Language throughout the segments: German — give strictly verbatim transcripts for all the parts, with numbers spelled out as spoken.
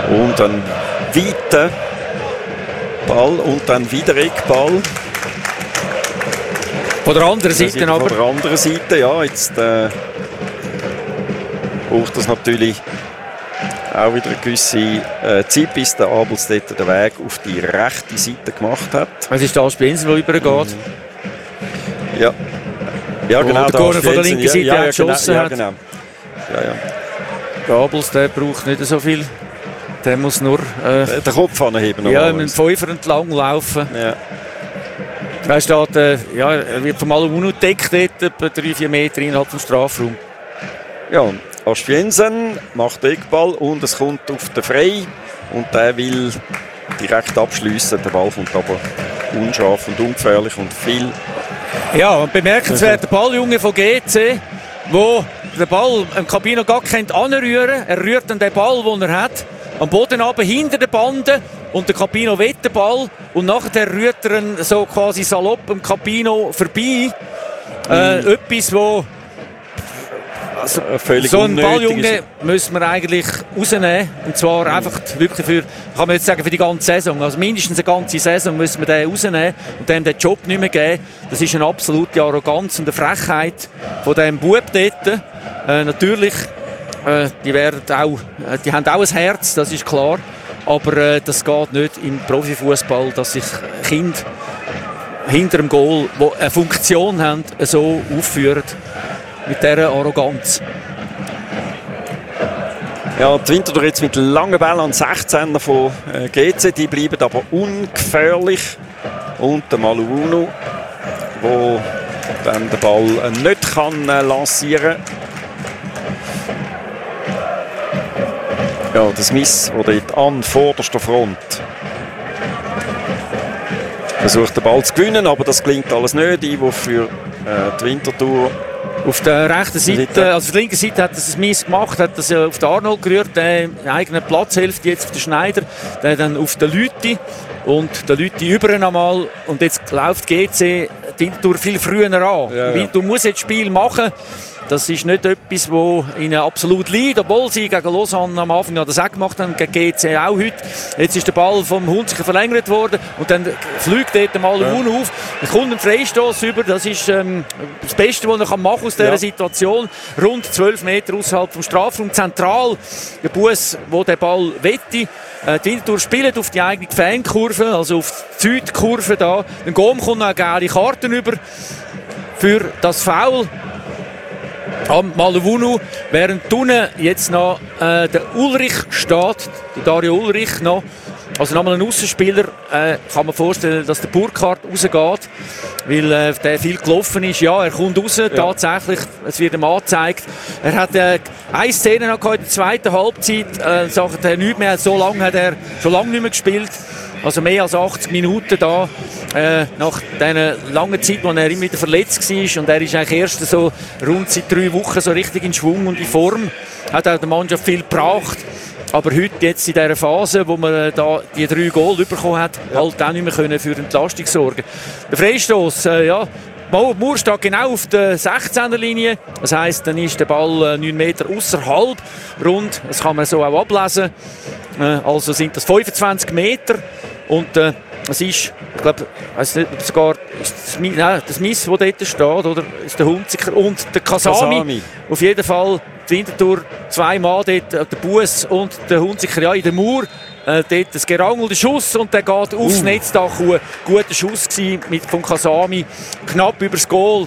Und ein weiter Ball und dann wieder Eckball. Von der anderen Seite Von aber. der anderen Seite, ja. Jetzt äh, braucht das natürlich auch wieder eine gewisse äh, Zeit, bis der Abelstetter den Weg auf die rechte Seite gemacht hat. Es ist der Aspiensen, der übergeht. Mhm. Ja. Ja, genau. Der Corner von der linken Seite ja, ja, ja, geschossen genau, hat. ja, genau. Ja, ja. Der Abels, der braucht nicht so viel. Der muss nur äh, den Kopf anheben. Ja, mit dem Fünfer entlang laufen. Ja. Er steht, äh, ja, er wird vom Maluwunu gedeckt, etwa drei vier Meter innerhalb des Strafraums. Ja, Aspiensen macht Eckball und es kommt auf den Frei und der will direkt abschliessen. Der Ball kommt aber unscharf und ungefährlich und viel. Ja, und bemerkenswert der Balljunge von G C, wo den Ball im Cabino gar kennt anrühren. Er rührt dann den Ball, den er hat, am Boden runter, hinter der Bande und der Cabino wett den Ball und nachher rührt er ihn so quasi salopp am Cabino vorbei. Äh, mm. Etwas, wo also, völlig so einen Balljunge müssen wir eigentlich rausnehmen. Und zwar mm. einfach wirklich für, kann man jetzt sagen, für die ganze Saison. Also mindestens eine ganze Saison müssen wir den rausnehmen und dem den Job nicht mehr geben. Das ist eine absolute Arroganz und eine Frechheit von diesem Bub dort. Äh, natürlich, äh, die, werden auch, äh, die haben auch ein Herz, das ist klar. Aber äh, das geht nicht im Profifußball, dass sich Kinder hinter dem Goal, die eine Funktion haben, so aufführen. Mit dieser Arroganz. Ja, die Winterthur jetzt mit langen Bällen an sechzehner von äh, G C, die bleiben aber ungefährlich. Und der Maluwunu, der dann den Ball äh, nicht kann äh, lancieren kann. Ja, der Smith, der dort an vorderster Front versucht, den Ball zu gewinnen, aber das gelingt alles nicht. Einwurf für äh, die Winterthur. Auf der rechten Seite, also auf der linken Seite hat das Smith gemacht, hat das auf den Arnold gerührt, der eigene Platzhälfte jetzt auf den Schneider, der dann auf den Lüti und der Lüti über ihn einmal und jetzt läuft G C die Winterthur viel früher an. Ja, ja. Du musst jetzt das Spiel machen. Das ist nicht etwas, das ihnen absolut liegt, obwohl sie gegen Lausanne am Anfang das auch gemacht haben, gegen G C auch heute. Jetzt ist der Ball vom Hunziker verlängert worden und dann fliegt dort mal der Wun auf. Dann kommt ein Freistoß über, das ist ähm, das Beste, was er machen kann aus dieser ja. Situation. Rund zwölf Meter außerhalb vom Strafraum, zentral. Der Bus, wo der Ball wette. Äh, die Winterthur spielt auf die eigene Fankurve, also auf die Südkurve da. Dann Gom kommt noch eine gelbe Karte über für das Foul am Maluwunu, während unten jetzt noch äh, der Ulrich steht, der Dario Ulrich noch. Also nochmal ein Aussenspieler, äh, kann man vorstellen, dass der Burkhardt rausgeht, weil äh, der viel gelaufen ist. Ja, er kommt raus, ja. Tatsächlich, es wird ihm angezeigt. Er hat äh, eine Szene noch gehabt in der zweiten Halbzeit, äh, sagt er nicht mehr, so lange hat er schon lange nicht mehr gespielt. Also mehr als achtzig Minuten da, äh, nach dieser langen Zeit, wo er immer wieder verletzt war. Und er ist eigentlich erst so rund seit drei Wochen so richtig in Schwung und in Form. Hat auch der Mannschaft viel gebracht. Aber heute, jetzt in dieser Phase, wo man da die drei Goal bekommen hat, ja. halt auch nicht mehr können für Entlastung sorgen. Der Freistoß, äh, ja, Mauer steht genau auf der sechzehner-Linie. Das heisst, dann ist der Ball äh, neun Meter außerhalb rund. Das kann man so auch ablesen. Äh, also sind das fünfundzwanzig Meter. Und äh, es ist, ich glaube, weiß nicht, sogar ist das, nein, das Miss, das dort steht, oder ist der Hunziker und der Kasami. Kasami. Auf jeden Fall die Winterthur zweimal dort, der Bus und der Hunziker ja, in der Mauer. Äh, dort ein gerangelter Schuss und der geht aufs uh. Netzdach. Guter Schuss gewesen mit von Kasami, knapp übers Goal.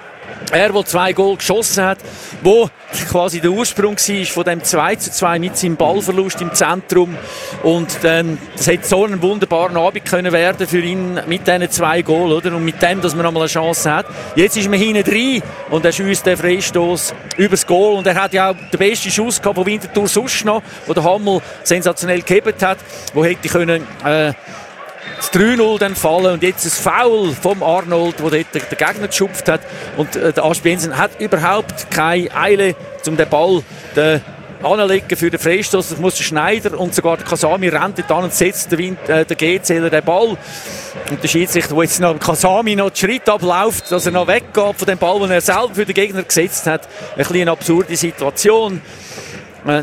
Er, der zwei Goal geschossen hat, wo quasi der Ursprung war von dem zwei zu zwei mit seinem Ballverlust im Zentrum. Und ähm, das hätte so einen wunderbaren Abend können werden für ihn mit diesen zwei Goal, oder? Und mit dem, dass man nochmal eine Chance hat. Jetzt ist man hinten drin und er schießt den Freistoß übers Goal. Und er hat ja auch den besten Schuss gehabt von Winterthur sonst noch, wo der Hammel sensationell gehebt hat, wo hätte können äh, das drei null dann fallen und jetzt ein Foul vom Arnold, wo dort der Gegner geschupft hat und äh, der Aspiensen hat überhaupt keine Eile, um den Ball den anlegen für den Freistoß. Das muss der Schneider und sogar der Kasami rennt dort an und setzt den, äh, den G-Zähler den Ball. Und der Schiedsrichter, der jetzt noch Kasami noch den Schritt abläuft, dass er noch weggeht von dem Ball, den er selber für den Gegner gesetzt hat. Ein bisschen eine absurde Situation.